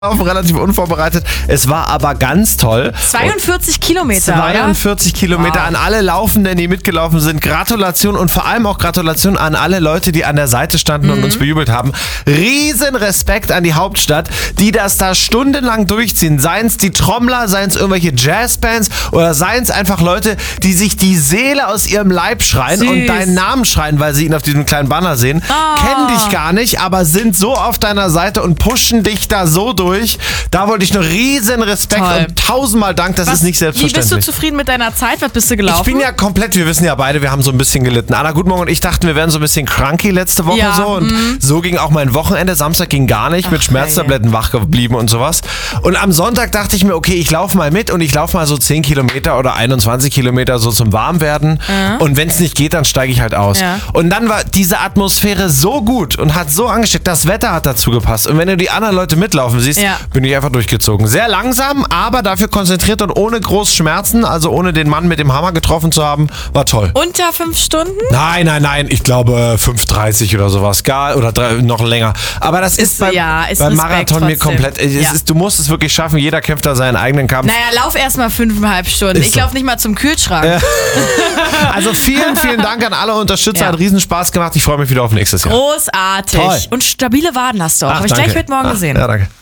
relativ unvorbereitet. Es war aber ganz toll. 42 Kilometer, 42 Kilometer an alle Laufenden, die mitgelaufen sind. Gratulation und vor allem auch Gratulation an alle Leute, die an der Seite standen und uns bejubelt haben. Riesen Respekt an die Hauptstadt, die das da stundenlang durchziehen. Seien es die Trommler, seien es irgendwelche Jazzbands oder seien es einfach Leute, die sich die Seele aus ihrem Leib schreien und deinen Namen schreien, weil sie ihn auf diesem kleinen Banner sehen. Kennen dich gar nicht, aber sind so auf deiner Seite und pushen dich da so durch. Da wollte ich nur riesen Respekt und tausendmal Dank, das ist nicht selbstverständlich. Wie bist du zufrieden mit deiner Zeit? Was bist du gelaufen? Ich bin ja komplett, wir wissen ja beide, wir haben so ein bisschen gelitten. Anna, guten Morgen und ich dachten, wir wären so ein bisschen cranky letzte Woche und so ging auch mein Wochenende. Samstag ging gar nicht, mit Schmerztabletten wach geblieben und sowas. Und am Sonntag dachte ich mir, okay, ich laufe mal mit und ich laufe mal so 10 Kilometer oder 21 Kilometer so zum Warmwerden und wenn es nicht geht, dann steige ich halt aus. Und dann war diese Atmosphäre so gut und hat so angesteckt, das Wetter hat dazu gepasst und wenn du die anderen Leute mitlaufen siehst, bin ich einfach durchgezogen. Sehr langsam, aber dafür konzentriert und ohne groß Schmerzen, also ohne den Mann mit dem Hammer getroffen zu haben, war toll. Unter 5 Stunden? Nein, ich glaube 5,30 oder sowas, oder noch länger. Aber das ist beim Marathon mir komplett, du musst es wirklich schaffen, jeder kämpft da seinen eigenen Kampf. Naja, lauf erst mal 5,5 Stunden. Ich laufe nicht mal zum Kühlschrank. Also vielen Dank an alle Unterstützer, hat riesen Spaß gemacht. Ich freue mich wieder auf nächstes Jahr. Großartig. Toll. Und stabile Waden hast du auch. Habe ich gleich heute Morgen gesehen. Ja, danke.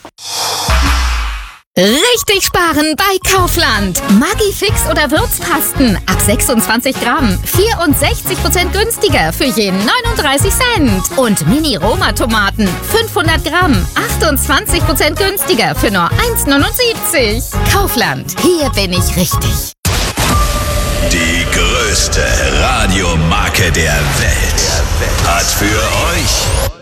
Richtig sparen bei Kaufland. Maggi-Fix oder Würzpasten ab 26 Gramm. 64% günstiger für jeden 39 Cent. Und Mini-Roma-Tomaten 500 Gramm. 28% günstiger für nur 1,79. Kaufland. Hier bin ich richtig. Die größte Radiomarke der Welt hat für euch